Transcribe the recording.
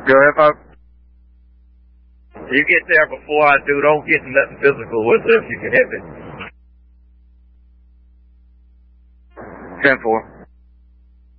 Go ahead, folks. You get there before I do. Don't get nothing physical with it if you can help it. 10-4.